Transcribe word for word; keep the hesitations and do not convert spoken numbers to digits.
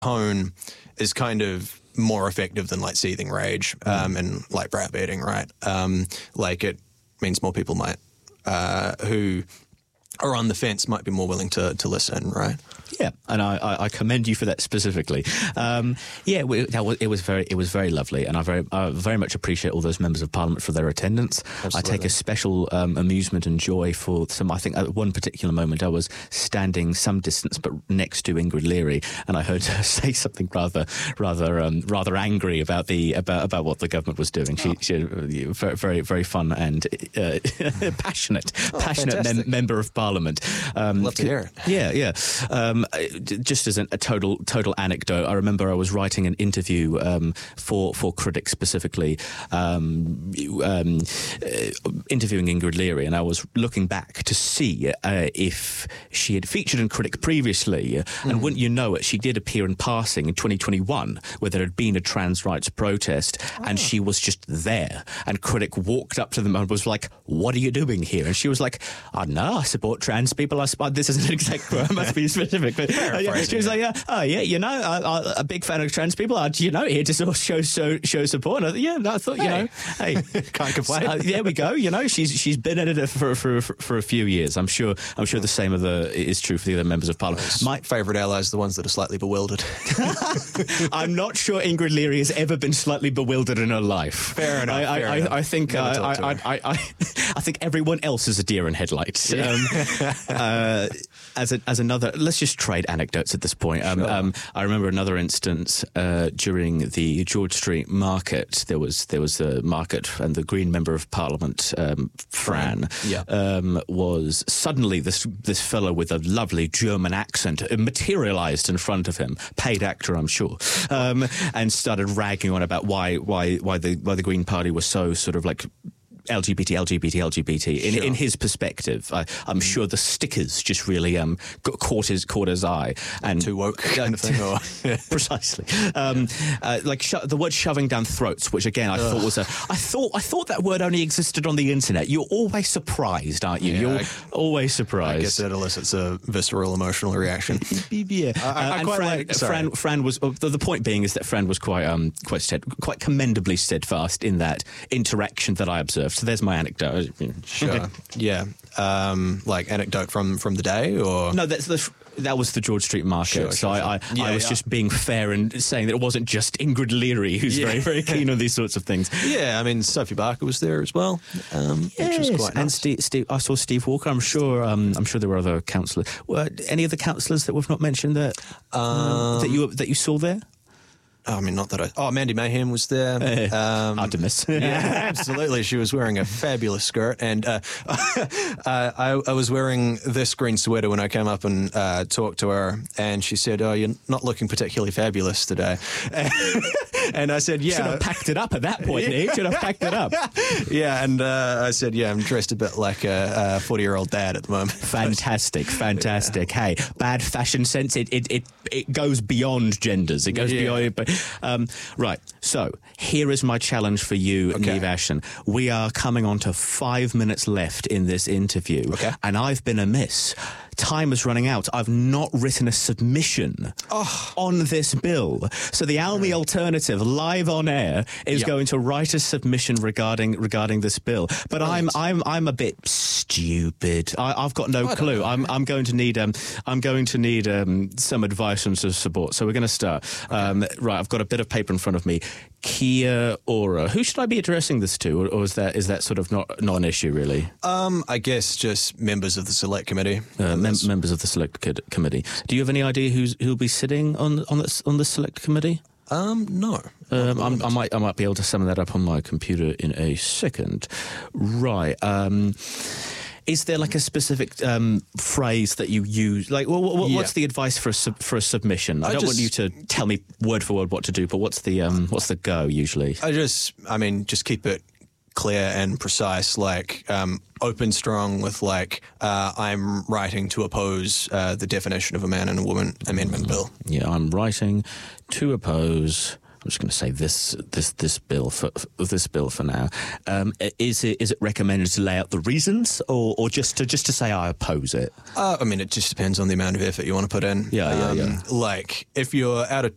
tone is kind of more effective than like seething rage um, mm. and like browbeating, right? Um, like it means more people might, uh, who are on the fence might be more willing to, to listen, right? Yeah, and I, I commend you for that specifically. Um, yeah, we, that was, it was very it was very lovely, and I very I very much appreciate all those members of Parliament for their attendance. Absolutely. I take a special um, amusement and joy for some. I think at one particular moment I was standing some distance, but next to Ingrid Leary, and I heard her say something rather rather um, rather angry about the about about what the government was doing. She, oh. she very very very fun and uh, passionate oh, passionate mem- member of Parliament. Um, Love to hear it. Yeah, yeah. Um, just as an, a total total anecdote, I remember I was writing an interview um, for for Critics specifically, um, um, uh, interviewing Ingrid Leary, and I was looking back to see uh, if she had featured in Critic previously, mm. and wouldn't you know it, she did appear in passing in twenty twenty-one, where there had been a trans rights protest, oh. and she was just there, and Critic walked up to them and was like, "What are you doing here?" And she was like, "I don't know, I support trans people. I support." This isn't exactly I must be specific. But, uh, yeah, she was like, yeah, "Oh yeah, you know, I, I, a big fan of trans people. I, you know, here to sort of show show, show support." And I, yeah, I thought, hey. you know, hey, can't complain. So, uh, there we go. You know, she's she's been in it for for, for for a few years. I'm sure. I'm sure the same of the is true for the other members of Parliament. My favourite allies are the ones that are slightly bewildered. I'm not sure Ingrid Leary has ever been slightly bewildered in her life. Fair enough. I, fair I, enough. I, I think uh, I, I, I, I I think everyone else is a deer in headlights. Yeah. Um, uh, as a, as another, let's just trade anecdotes at this point. Um, Sure. um, I remember another instance uh, during the George Street market. There was there was a market, and the Green Member of Parliament, um, Fran, yeah. um, was suddenly this this fellow with a lovely German accent materialised in front of him, paid actor, I'm sure, um, and started ragging on about why why why the why the Green Party was so sort of like L G B T, L G B T, L G B T. In, sure. in his perspective, I, I'm mm. sure the stickers just really um, got, caught his caught his eye. And too woke kind of thing. Or precisely, um, uh, like sho- the word "shoving down throats," which again I Ugh. thought was a. I thought I thought that word only existed on the internet. You're always surprised, aren't you? Yeah, You're I, always surprised. I guess that elicits a visceral emotional reaction. yeah, I, I, uh, I and quite Fran, like, Fran, Fran was. Uh, the, the point being is that Fran was quite um quite stead, quite commendably steadfast in that interaction that I observed. So there's my anecdote. Sure. Yeah. Um, like anecdote from, from the day, or no? That's the that was the George Street market. Sure, so sure, I sure. I, Yeah, I was yeah. just being fair and saying that it wasn't just Ingrid Leary who's Yeah. very very keen on these sorts of things. Yeah, I mean Sophie Barker was there as well, um, Yes, which was quite nice. and Steve, Steve, I saw Steve Walker. I'm sure. Um, I'm sure there were other councillors. Were any of the councillors that we've not mentioned that um, that you that you saw there? I mean, not that I... Oh, Mandy Mayhem was there. Um, Artemis. Yeah, absolutely. She was wearing a fabulous skirt. And uh, uh, I, I was wearing this green sweater when I came up and uh, talked to her. And she said, "Oh, you're not looking particularly fabulous today." And I said, yeah. Should have packed it up at that point, Nick. Should have packed it up. Yeah, and uh, I said, yeah, I'm dressed a bit like a forty-year-old dad at the moment. Fantastic, fantastic. Yeah. Hey, bad fashion sense, it, it, it, it goes beyond genders. It goes yeah. beyond... Um, right, so here is my challenge for you, okay. Niamh Ashen. We are coming on to five minutes left in this interview, okay. and I've been amiss. Time is running out. I've not written a submission oh. on this bill. So the Almy Alternative, live on air, is yep. going to write a submission regarding regarding this bill. But Brilliant. I'm I'm I'm a bit stupid. I, I've got no I clue. I'm I'm going to need um I'm going to need um some advice and some support. So we're going to start. Okay. Um, right, I've got a bit of paper in front of me. Kia ora. Who should I be addressing this to, or, or is that is that sort of not not an issue really? Um, I guess just members of the select committee. Uh, mem- members of the select kid- committee. Do you have any idea who's who'll be sitting on on this on the select committee? Um, no. Um, I'm, I might I might be able to sum that up on my computer in a second. Right. Um, Is there like a specific um, phrase that you use? Like, well, what, yeah. what's the advice for a sub, for a submission? I, I don't just, want you to tell me word for word what to do, but what's the um, what's the go usually? I just, I mean, just keep it clear and precise, like um, open strong with like uh, I'm writing to oppose uh, the definition of a man and a woman amendment bill. Yeah, I'm writing to oppose. I'm just going to say this this this bill for, for this bill for now. Um, is it is it recommended to lay out the reasons, or, or just to just to say I oppose it? Uh, I mean, it just depends on the amount of effort you want to put in. Yeah, yeah, um, yeah. Like if you're out of